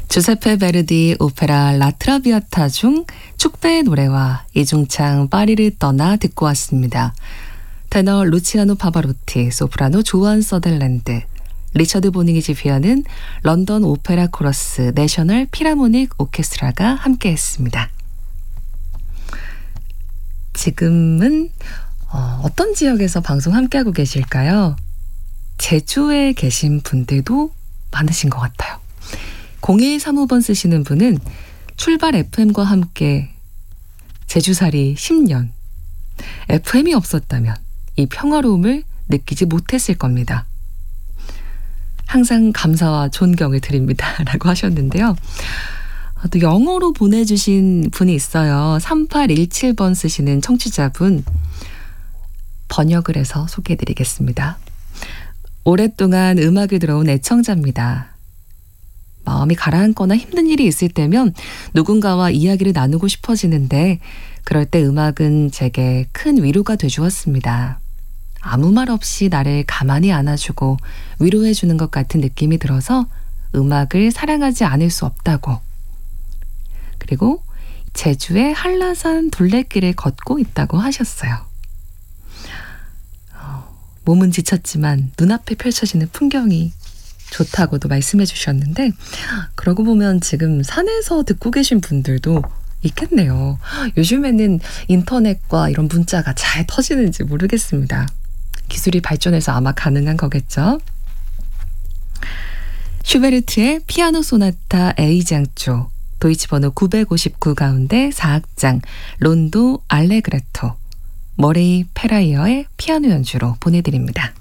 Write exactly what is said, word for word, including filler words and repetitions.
주세페 베르디 오페라 라트라비아타 중 축배의 노래와 이중창 파리를 떠나 듣고 왔습니다. 테너 루치아노 파바로티, 소프라노 조안 서델랜드, 리처드 보닝이 지휘하는 런던 오페라 코러스 내셔널 필하모닉 오케스트라가 함께했습니다. 지금은 어, 어떤 지역에서 방송 함께하고 계실까요? 제주에 계신 분들도 많으신 것 같아요. 공일삼오 번 쓰시는 분은 출발 에프엠과 함께 제주살이 십 년, 에프엠이 없었다면 이 평화로움을 느끼지 못했을 겁니다. 항상 감사와 존경을 드립니다 라고 하셨는데요. 또 영어로 보내주신 분이 있어요. 삼팔일칠 번 쓰시는 청취자분, 번역을 해서 소개해드리겠습니다. 오랫동안 음악을 들어온 애청자입니다. 마음이 가라앉거나 힘든 일이 있을 때면 누군가와 이야기를 나누고 싶어지는데 그럴 때 음악은 제게 큰 위로가 되주었습니다. 아무 말 없이 나를 가만히 안아주고 위로해주는 것 같은 느낌이 들어서 음악을 사랑하지 않을 수 없다고. 그리고 제주의 한라산 둘레길을 걷고 있다고 하셨어요. 어, 몸은 지쳤지만 눈앞에 펼쳐지는 풍경이 좋다고도 말씀해 주셨는데, 그러고 보면 지금 산에서 듣고 계신 분들도 있겠네요. 요즘에는 인터넷과 이런 문자가 잘 터지는지 모르겠습니다. 기술이 발전해서 아마 가능한 거겠죠. 슈베르트의 피아노 소나타 A장조, 도이치 번호 구백오십구 가운데 사 악장 론도 알레그레토, 머레이 페라이어의 피아노 연주로 보내드립니다.